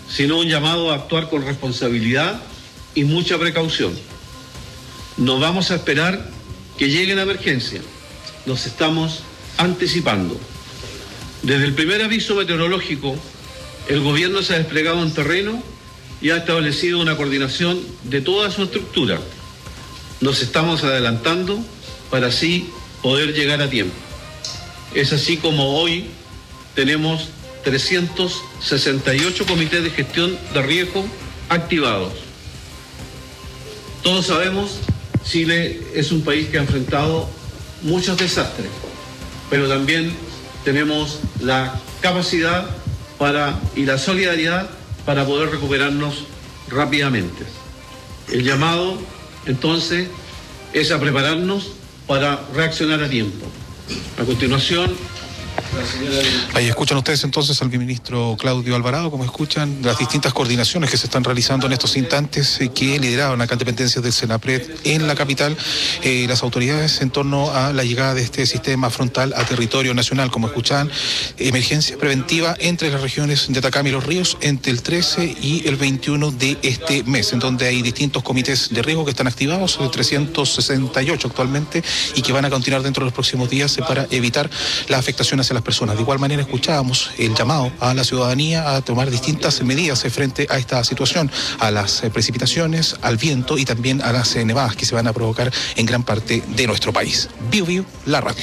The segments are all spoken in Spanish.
sino un llamado a actuar con responsabilidad y mucha precaución. No vamos a esperar que llegue la emergencia, nos estamos anticipando. Desde el primer aviso meteorológico, el gobierno se ha desplegado en terreno y ha establecido una coordinación de toda su estructura. Nos estamos adelantando para así poder llegar a tiempo. Es así como hoy tenemos 368 comités de gestión de riesgo activados. Todos sabemos, Chile es un país que ha enfrentado muchos desastres, pero también tenemos la capacidad y la solidaridad para poder recuperarnos rápidamente. El llamado, entonces, es a prepararnos para reaccionar a tiempo. A continuación, ahí escuchan ustedes entonces al viceministro Claudio Alvarado, como escuchan, las distintas coordinaciones que se están realizando en estos instantes que lideraban acá en dependencias del Senapred en la capital, las autoridades en torno a la llegada de este sistema frontal a territorio nacional. Como escuchan, emergencia preventiva entre las regiones de Atacama y Los Ríos entre el 13 y el 21 de este mes, en donde hay distintos comités de riesgo que están activados, 368 actualmente, y que van a continuar dentro de los próximos días para evitar la afectación hacia las personas. De igual manera escuchábamos el llamado a la ciudadanía a tomar distintas medidas frente a esta situación, a las precipitaciones, al viento y también a las nevadas que se van a provocar en gran parte de nuestro país. Bio Bio, la radio.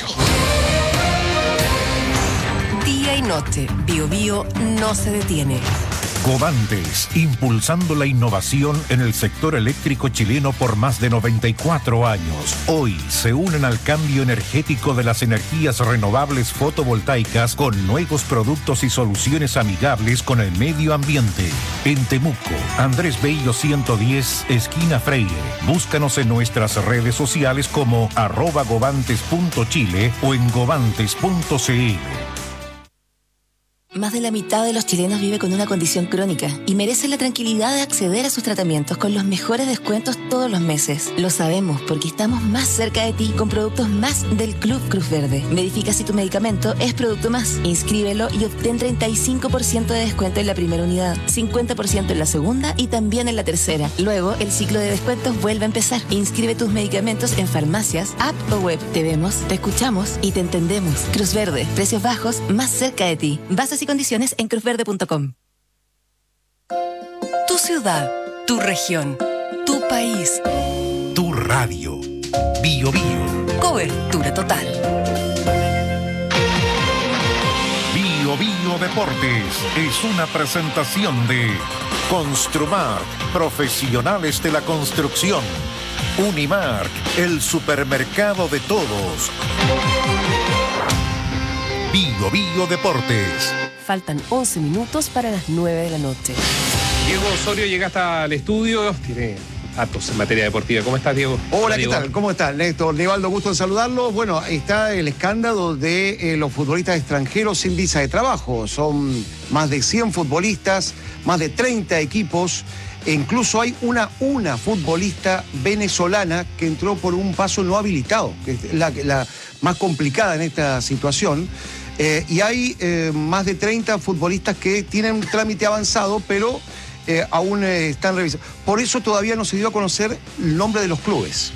Día y noche, Bio Bio no se detiene. Covantes, impulsando la innovación en el sector eléctrico chileno por más de 94 años. Hoy se unen al cambio energético de las energías renovables fotovoltaicas con nuevos productos y soluciones amigables con el medio ambiente. En Temuco, Andrés Bello 110, esquina Freire. Búscanos en nuestras redes sociales como @govantes.chile o en govantes.cl. Más de la mitad de los chilenos vive con una condición crónica y merece la tranquilidad de acceder a sus tratamientos con los mejores descuentos todos los meses. Lo sabemos porque estamos más cerca de ti con productos más del Club Cruz Verde. Verifica si tu medicamento es producto más. Inscríbelo y obtén 35% de descuento en la primera unidad, 50% en la segunda y también en la tercera. Luego, el ciclo de descuentos vuelve a empezar. Inscribe tus medicamentos en farmacias, app o web. Te vemos, te escuchamos y te entendemos. Cruz Verde, precios bajos, más cerca de ti. Bases y condiciones en cruzverde.com. Tu ciudad, tu región, tu país, tu radio. Bio Bio. Cobertura total. Bio Bio Deportes es una presentación de Construmark, profesionales de la construcción. Unimark, el supermercado de todos. Bio Bio Deportes. Faltan 11 minutos para las 9 de la noche. Diego Osorio llega hasta el estudio, tiene datos en materia deportiva. ¿Cómo estás, Diego? Hola, Diego. ¿qué tal? ¿Cómo estás, Néstor? Nivaldo, gusto en saludarlos. Bueno, está el escándalo de los futbolistas extranjeros sin visa de trabajo. Son más de 100 futbolistas, más de 30 equipos. E incluso hay una futbolista venezolana que entró por un paso no habilitado, que es la más complicada en esta situación. Y hay más de 30 futbolistas que tienen un trámite avanzado, pero aún están revisando. Por eso todavía no se dio a conocer el nombre de los clubes.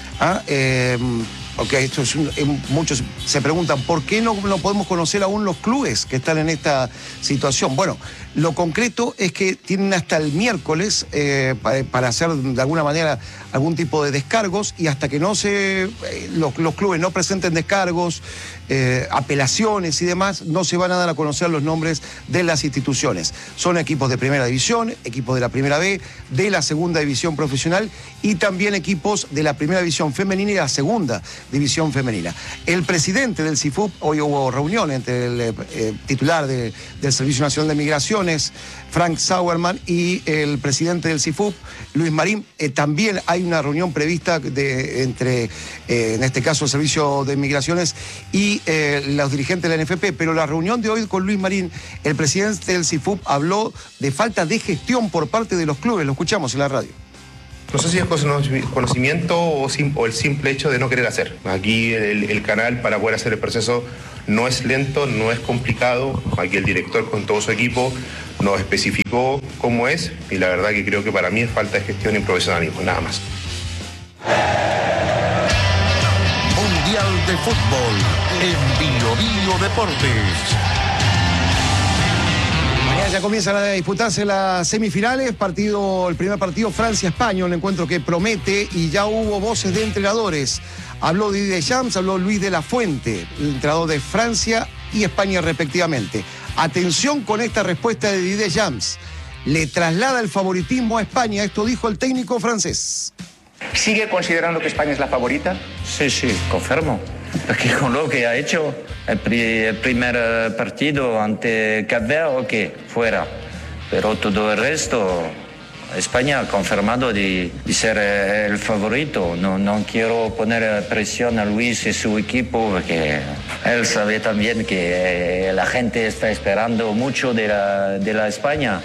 Esto es muchos se preguntan, ¿por qué no podemos conocer aún los clubes que están en esta situación? Bueno, lo concreto es que tienen hasta el miércoles para hacer de alguna manera algún tipo de descargos, y hasta que no los clubes no presenten descargos, apelaciones y demás, no se van a dar a conocer los nombres de las instituciones. Son equipos de primera división, equipos de la primera B, de la segunda división profesional y también equipos de la primera división femenina y la segunda división femenina. El presidente del CIFUP, hoy hubo reunión entre el titular del Servicio Nacional de Migraciones, Frank Sauerman, y el presidente del CIFUP, Luis Marín. También hay una reunión prevista entre, en este caso, el Servicio de Migraciones y los dirigentes de la NFP, pero la reunión de hoy con Luis Marín, el presidente del CIFUP habló de falta de gestión por parte de los clubes. Lo escuchamos en la radio. No sé si es conocimiento o el simple hecho de no querer hacer. Aquí el canal para poder hacer el proceso no es lento, no es complicado. Aquí el director con todo su equipo nos especificó cómo es y la verdad que creo que para mí es falta de gestión y profesionalismo, nada más. Mundial de Fútbol en Bio Deportes. Mañana ya comienzan a disputarse las semifinales, el primer partido Francia-España, un encuentro que promete y ya hubo voces de entrenadores. Habló Didier Deschamps, habló Luis de la Fuente, el entrenador de Francia y España respectivamente. Atención con esta respuesta de Didier Deschamps. Le traslada el favoritismo a España, esto dijo el técnico francés. ¿Sigue considerando que España es la favorita? Sí, confirmo. Porque con lo que ha hecho el primer partido ante Cap Verde, ok, fuera. Pero todo el resto, España ha confirmado de ser el favorito. No quiero poner presión a Luis y su equipo, porque él sabe también que la gente está esperando mucho de la España.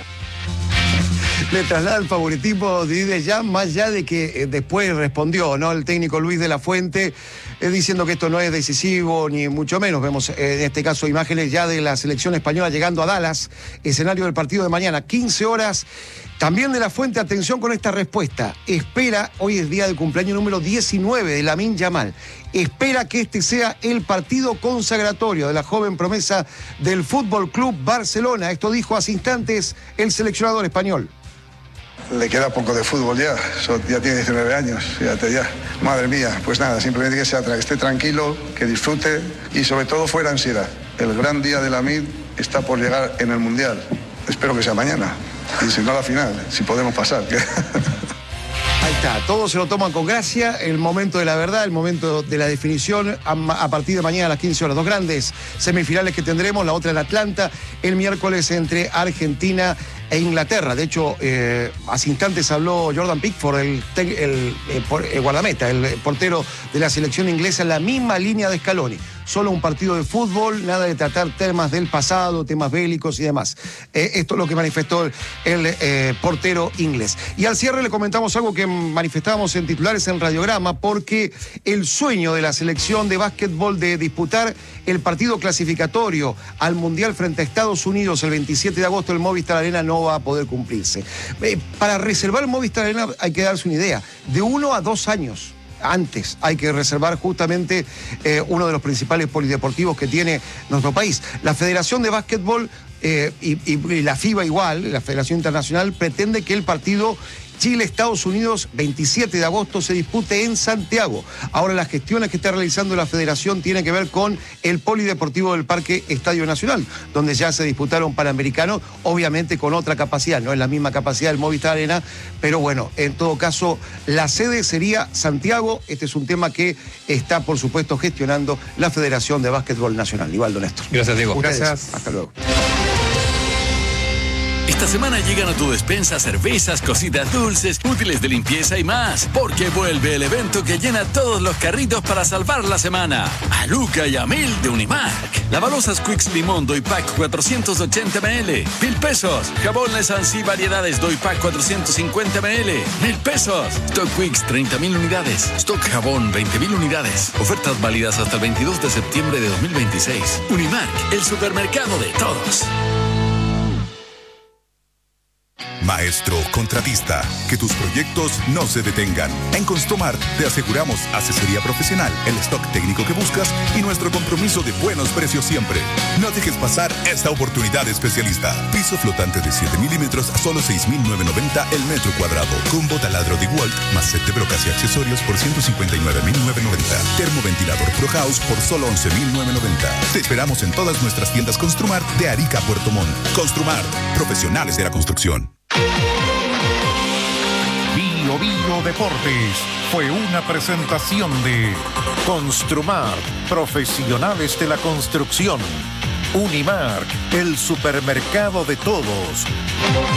Le traslada el favoritismo de Deschamps, más allá de que después respondió, ¿no? El técnico Luis de la Fuente, diciendo que esto no es decisivo, ni mucho menos. Vemos en este caso imágenes ya de la selección española llegando a Dallas, escenario del partido de mañana, 15 horas. También de la Fuente, atención con esta respuesta. Espera, hoy es día del cumpleaños número 19 de Lamine Yamal. Espera que este sea el partido consagratorio de la joven promesa del Fútbol Club Barcelona. Esto dijo hace instantes el seleccionador español. Le queda poco de fútbol ya tiene 19 años, fíjate ya. Madre mía, pues nada, simplemente que esté tranquilo, que disfrute y sobre todo fuera ansiedad. El gran día de Lamine está por llegar en el Mundial. Espero que sea mañana y si no la final, si podemos pasar. Ahí está, todos se lo toman con gracia, el momento de la verdad, el momento de la definición a partir de mañana a las 15 horas. Dos grandes semifinales que tendremos, la otra en Atlanta, el miércoles entre Argentina e Inglaterra. De hecho, hace instantes habló Jordan Pickford, el guardameta, el portero de la selección inglesa, en la misma línea de Scaloni. Solo un partido de fútbol, nada de tratar temas del pasado, temas bélicos y demás. Esto es lo que manifestó el portero inglés. Y al cierre le comentamos algo que manifestábamos en titulares en Radiograma, porque el sueño de la selección de básquetbol de disputar el partido clasificatorio al Mundial frente a Estados Unidos el 27 de agosto en el Movistar Arena no va a poder cumplirse. Para reservar el Movistar Arena hay que darse una idea, de 1 a 2 años. Antes hay que reservar justamente uno de los principales polideportivos que tiene nuestro país. La Federación de Básquetbol y la FIBA igual, la Federación Internacional, pretende que el partido Chile-Estados Unidos, 27 de agosto, se dispute en Santiago. Ahora, las gestiones que está realizando la Federación tienen que ver con el polideportivo del Parque Estadio Nacional, donde ya se disputaron Panamericanos, obviamente con otra capacidad, no es la misma capacidad del Movistar Arena, pero bueno, en todo caso, la sede sería Santiago. Este es un tema que está, por supuesto, gestionando la Federación de Básquetbol Nacional. Nivaldo, Néstor. Gracias, Diego. Ustedes. Gracias. Hasta luego. Esta semana llegan a tu despensa cervezas, cositas dulces, útiles de limpieza y más, porque vuelve el evento que llena todos los carritos para salvar la semana. A Luca y a Mil de Unimark. Lavalosas Quicks Limón Doy Pack 480 ml, 1,000 pesos. Jabón Lesansi Variedades Doy Pack 450 ml, 1,000 pesos. Stock Quicks 30,000 unidades. Stock Jabón 20,000 unidades. Ofertas válidas hasta el 22 de septiembre de 2026. Unimark, el supermercado de todos. Maestro contratista, que tus proyectos no se detengan. En Construmar te aseguramos asesoría profesional, el stock técnico que buscas y nuestro compromiso de buenos precios siempre. No dejes pasar esta oportunidad especialista. Piso flotante de 7 milímetros a solo 6,990 el metro cuadrado. Combo taladro de DeWalt más set de brocas y accesorios por 159,990. Termoventilador Pro House por solo 11,990. Te esperamos en todas nuestras tiendas Construmar de Arica a Puerto Montt. Construmar, profesionales de la construcción. Bio Deportes fue una presentación de Construmar, profesionales de la construcción. Unimark, el supermercado de todos.